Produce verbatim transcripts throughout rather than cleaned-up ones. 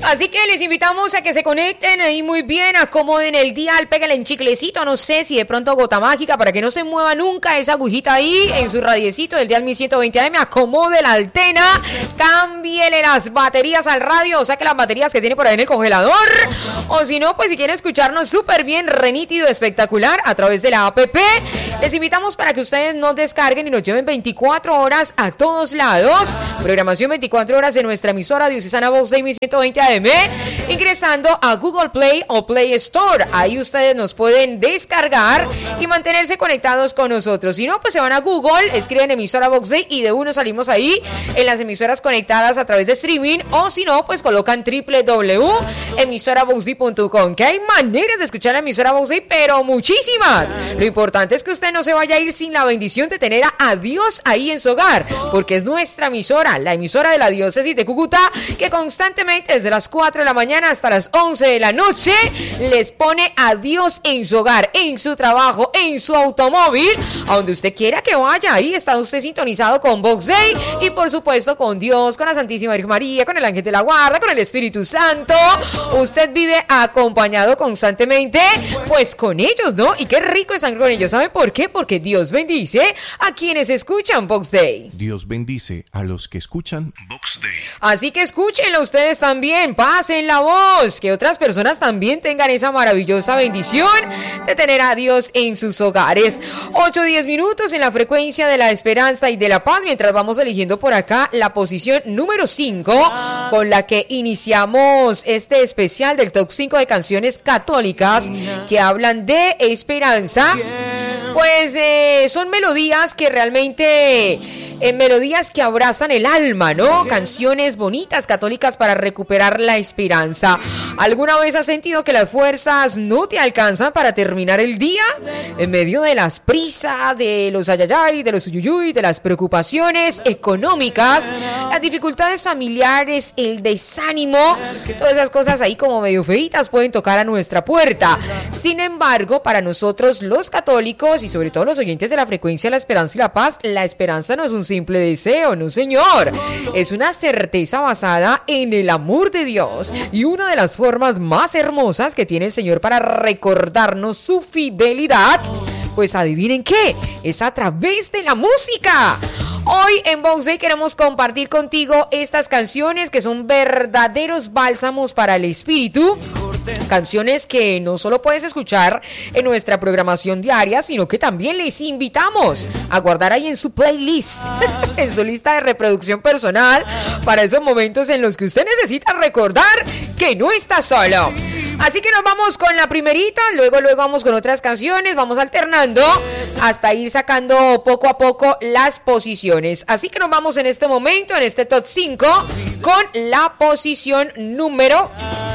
Así que les invitamos a que se conecten ahí muy bien, acomoden el dial, pégale en chiclecito, no sé si de pronto gota mágica para que no se mueva nunca esa agujita ahí en su radiecito del dial mil ciento veinte A M, acomode la antena, cámbiele las baterías al radio, o saque las baterías que tiene por ahí en el congelador, o si no, pues si quieren escucharnos súper bien, renítido, espectacular a través de la app, les invitamos para que ustedes nos descarguen y nos lleven veinticuatro horas a todos lados, programación veinticuatro horas de nuestra emisora diocesana Vox Day mil ciento veinte A M, ingresando a Google Play o Play Store. Ahí ustedes nos pueden descargar y mantenerse conectados con nosotros. Si no, pues se van a Google, escriben emisora Vox Day y de uno salimos ahí en las emisoras conectadas a través de streaming, o si no, pues colocan doble u doble u doble u punto emisora vox day punto com, que hay maneras de escuchar la emisora Vox Day, pero muchísimas. Lo importante es que usted no se vaya a ir sin la bendición de tener a Dios ahí en su hogar, porque es nuestra emisora, la emisora de la diócesis de Cúcuta, que constantemente desde las cuatro de la mañana hasta las once de la noche les pone a Dios en su hogar, en su trabajo, en su automóvil, a donde usted quiera que vaya. Ahí está usted sintonizado con Vox Day y por supuesto con Dios, con la Santísima Virgen María, con el ángel de la guarda, con el Espíritu Santo. Usted vive acompañado constantemente pues con ellos, ¿no? Y qué rico estar con ellos. ¿Saben por qué? Porque Dios bendice a quienes escuchan Vox Day. Dios bendice a los que escuchan Vox Day. Así que escúchenlo ustedes también, pasen la voz, que otras personas también tengan esa maravillosa bendición de tener a Dios en sus hogares. ocho diez minutos en la frecuencia de la esperanza y de la paz, mientras vamos eligiendo por acá la posición número cinco, con la que iniciamos este especial del top cinco de canciones católicas que hablan de esperanza. Pues eh, son melodías que realmente... en melodías que abrazan el alma, ¿no? Canciones bonitas católicas para recuperar la esperanza. ¿Alguna vez has sentido que las fuerzas no te alcanzan para terminar el día? En medio de las prisas, de los ayayay, de los uyuyuy, de las preocupaciones económicas, las dificultades familiares, el desánimo, todas esas cosas ahí como medio feitas pueden tocar a nuestra puerta. Sin embargo, para nosotros los católicos y sobre todo los oyentes de la frecuencia de la esperanza y la paz, la esperanza no es un simple deseo, no señor, es una certeza basada en el amor de Dios, y una de las formas más hermosas que tiene el Señor para recordarnos su fidelidad, pues adivinen qué, es a través de la música. Hoy en Vox Day queremos compartir contigo estas canciones que son verdaderos bálsamos para el espíritu. Canciones que no solo puedes escuchar en nuestra programación diaria, sino que también les invitamos a guardar ahí en su playlist, en su lista de reproducción personal, para esos momentos en los que usted necesita recordar que no está solo. Así que nos vamos con la primerita, luego luego vamos con otras canciones, vamos alternando hasta ir sacando poco a poco las posiciones. Así que nos vamos en este momento, en este top cinco, con la posición número...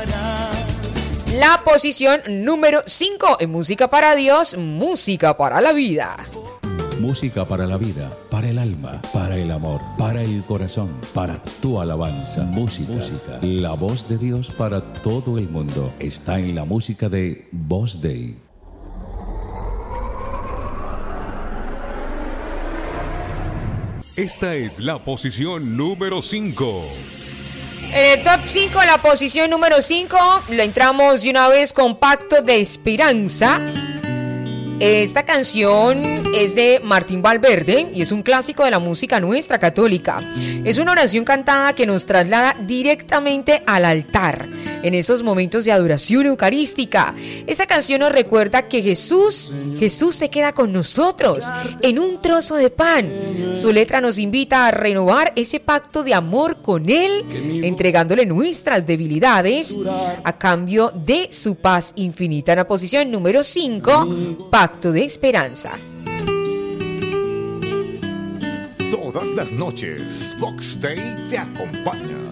La posición número cinco en Música para Dios, Música para la Vida. Música para la vida, para el alma, para el amor, para el corazón, para tu alabanza. Música, música. La voz de Dios para todo el mundo está en la música de Vox Day. Esta es la posición número cinco. En el top cinco, la posición número cinco, lo entramos de una vez con Pacto de Esperanza. Esta canción es de Martín Valverde y es un clásico de la música nuestra católica. Es una oración cantada que nos traslada directamente al altar en esos momentos de adoración eucarística. Esa canción nos recuerda que Jesús, Jesús se queda con nosotros en un trozo de pan. Su letra nos invita a renovar ese pacto de amor con Él, entregándole nuestras debilidades a cambio de su paz infinita. En la posición número cinco, Pacto de Esperanza. Todas las noches, Vox Day te acompaña.